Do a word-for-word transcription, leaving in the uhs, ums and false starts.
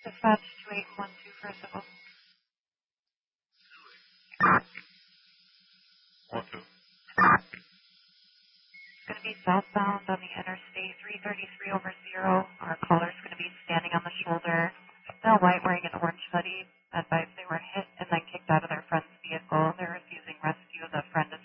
Dispatch two eight one two for civil. One, two. It's going to be southbound on the interstate, three thirty-three over zero. Our caller's going to be standing on the shoulder. Male white wearing an orange hoodie. Advised they were hit and then kicked out of their friend's vehicle. They're refusing rescue. The friend is